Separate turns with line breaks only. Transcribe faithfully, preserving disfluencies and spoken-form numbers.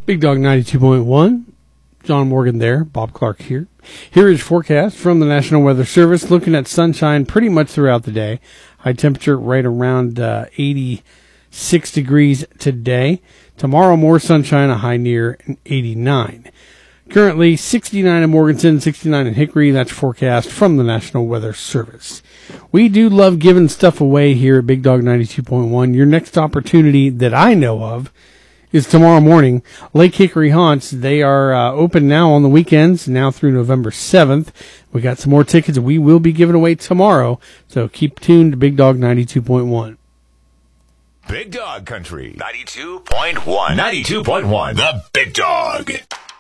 Big Dog ninety-two point one. John Morgan there. Bob Clark here. Here is forecast from the National Weather Service. Looking at sunshine pretty much throughout the day. High temperature right around uh, eighty-six degrees today. Tomorrow more sunshine, a high near eighty-nine. Currently sixty-nine in Morganton, sixty-nine in Hickory. That's forecast from the National Weather Service. We do love giving stuff away here at Big Dog ninety-two point one. Your next opportunity that I know of is tomorrow morning. Lake Hickory Haunts, they are uh, open now on the weekends, now through November seventh. We got some more tickets we will be giving away tomorrow, so keep tuned to Big Dog ninety-two point one.
Big Dog Country ninety-two point one. ninety-two point one. The Big Dog.